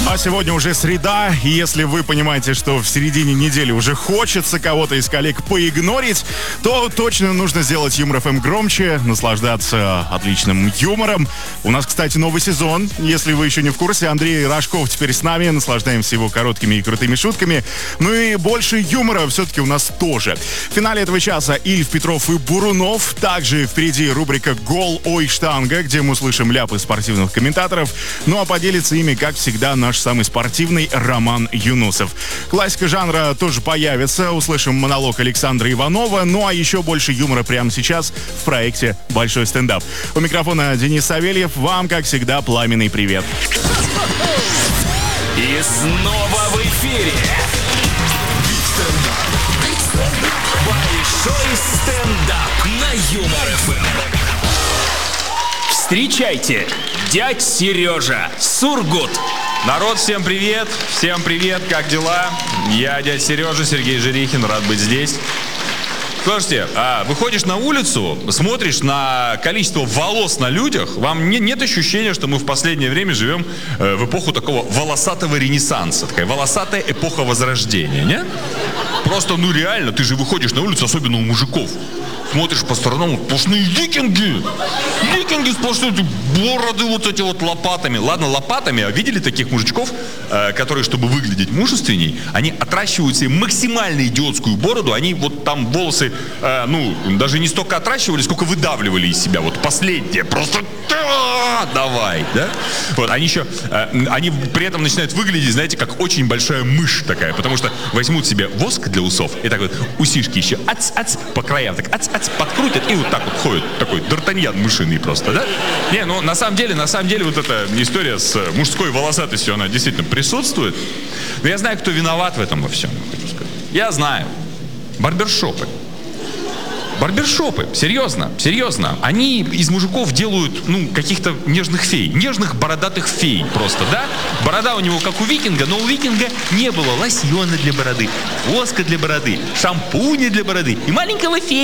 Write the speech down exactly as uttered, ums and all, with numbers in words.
А сегодня уже среда, и если вы понимаете, что в середине недели уже хочется кого-то из коллег поигнорить, то точно нужно сделать Юмор эф эм громче, наслаждаться отличным юмором. У нас, кстати, новый сезон. Если вы еще не в курсе, Андрей Рожков теперь с нами, наслаждаемся его короткими и крутыми шутками. Ну и больше юмора все-таки у нас тоже. В финале этого часа Ильф, Петров и Бурунов. Также впереди рубрика «Гол, ой, штанга», где мы услышим ляпы спортивных комментаторов. Ну а поделится ими, как всегда, наш самый спортивный Роман Юнусов. Классика жанра тоже появится. Услышим монолог Александра Иванова. Ну а еще больше юмора прямо сейчас в проекте «Большой стендап». У микрофона Денис Савельев. Вам, как всегда, пламенный привет. И снова в эфире Большой стендап на Юмор эф эм. Встречайте, дядь Сережа Сургут. Народ, всем привет, всем привет, как дела? Я дядя Сережа, Сергей Жирихин, рад быть здесь. Слушайте, а, выходишь на улицу, смотришь на количество волос на людях, вам не, нет ощущения, что мы в последнее время живем э, в эпоху такого волосатого ренессанса, такая волосатая эпоха возрождения, не? Просто, ну реально, ты же выходишь на улицу, особенно у мужиков, смотришь по сторонам, сплошные викинги, викинги сплошные, бороды вот эти вот лопатами. Ладно, лопатами, а видели таких мужичков, э, которые, чтобы выглядеть мужественней, они отращивают себе максимально идиотскую бороду, они вот там волосы, э, ну, даже не столько отращивали, сколько выдавливали из себя, вот последнее, просто давай, да? Вот, они еще, э, они при этом начинают выглядеть, знаете, как очень большая мышь такая, потому что возьмут себе воск для усов, и так вот усишки еще ац-ац по краям, так ац-ац подкрутят, и вот так вот ходят, такой д'Артаньян мышиный просто, да? Не, ну, на самом деле, на самом деле, вот эта история с мужской волосатостью, она действительно присутствует, но я знаю, кто виноват в этом во всем, хочу сказать. Я знаю. Барбершопы. Барбершопы, серьезно, серьезно. Они из мужиков делают, ну, каких-то нежных фей. Нежных бородатых фей просто, да? Борода у него как у викинга, но у викинга не было лосьона для бороды, воска для бороды, шампуня для бороды и маленького фея.